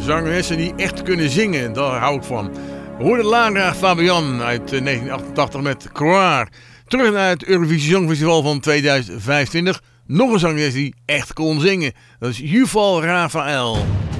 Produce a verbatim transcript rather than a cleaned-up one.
zangeressen die echt kunnen zingen, daar hou ik van. We hoorden Lara Fabian uit negentien achtentachtig met Croire. Terug naar het Eurovisie Songfestival van tweeduizend vijfentwintig. Nog een zangeres die echt kon zingen. Dat is Yuval Raphael.